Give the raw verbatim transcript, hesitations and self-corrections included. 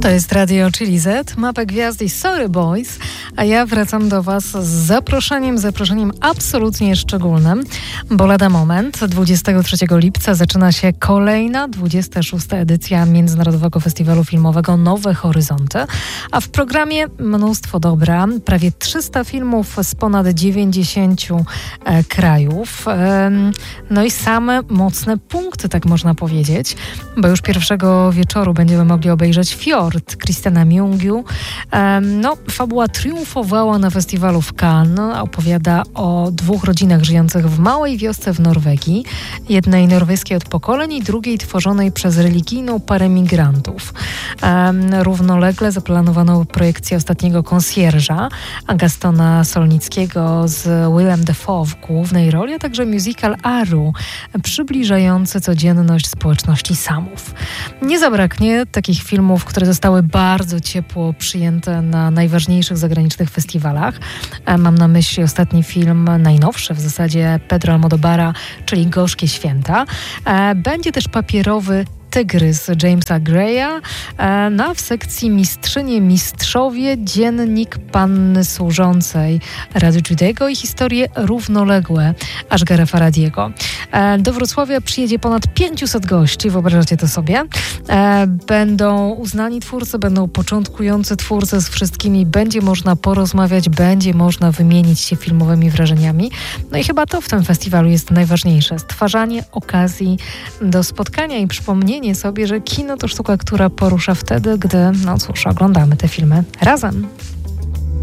To jest Radio Chili Z, Mapę Gwiazd i Sorry Boys, a ja wracam do Was z zaproszeniem, zaproszeniem absolutnie szczególnym, bo lada moment, dwudziestego trzeciego lipca zaczyna się kolejna, dwudziesta szósta edycja Międzynarodowego Festiwalu Filmowego Nowe Horyzonty, a w programie mnóstwo dobra, prawie trzysta filmów z ponad dziewięćdziesięciu e, krajów, e, no i same mocne punkty, tak można powiedzieć, bo już pierwszego wieczoru będziemy mogli obejrzeć Fjord Christiana Mungiu. No, fabuła triumfowała na festiwalu w Cannes. Opowiada o dwóch rodzinach żyjących w małej wiosce w Norwegii. Jednej norweskiej od pokoleń i drugiej tworzonej przez religijną parę migrantów. Równolegle zaplanowano projekcję Ostatniego Konsjerża Gastona Solnickiego z Willem Dafoe w głównej roli, a także musical Aru, przybliżający codzienność społeczności Samów. Nie zabraknie takich filmów, które zostały bardzo ciepło przyjęte na najważniejszych zagranicznych festiwalach. Mam na myśli ostatni film, najnowszy w zasadzie, Pedro Almodóvara, czyli Gorzkie Święta. Będzie też papierowy Tygrys Jamesa Greya, no a w sekcji Mistrzynie Mistrzowie Dziennik Panny Służącej Rady Judego i historie równoległe Ashgara Farhadiego. Do Wrocławia przyjedzie ponad pięciuset gości, wyobrażacie to sobie. Będą uznani twórcy, będą początkujący twórcy, z wszystkimi będzie można porozmawiać, będzie można wymienić się filmowymi wrażeniami. No i chyba to w tym festiwalu jest najważniejsze. Stwarzanie okazji do spotkania i przypomnienie sobie, że kino to sztuka, która porusza wtedy, gdy, no cóż, oglądamy te filmy razem.